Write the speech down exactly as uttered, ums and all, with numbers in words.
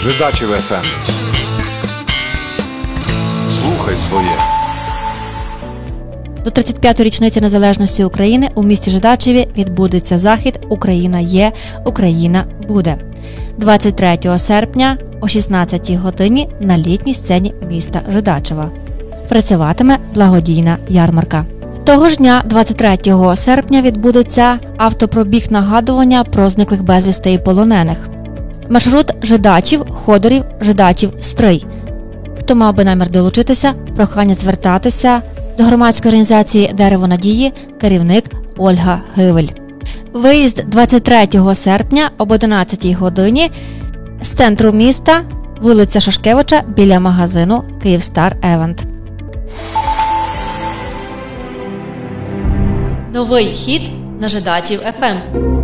Жидачів еф ем. Слухай своє. До тридцять п'ятої річниці незалежності України у місті Жидачеві відбудеться захід «Україна є, Україна буде» двадцять третього серпня о шістнадцятій годині на літній сцені міста Жидачева. Працюватиме благодійна ярмарка. Того ж дня, двадцять третього серпня, відбудеться автопробіг нагадування про зниклих безвісти і полонених. Маршрут Жидачів, Ходорів, Жидачів, Стрий. Хто мав би намір долучитися, прохання звертатися до громадської організації «Дерево надії», керівник Ольга Гивель. Виїзд двадцять третього серпня об одинадцятій годині з центру міста, вулиця Шашкевича, біля магазину «Київстар Евент». Новий хіт на Жидачів еф ем.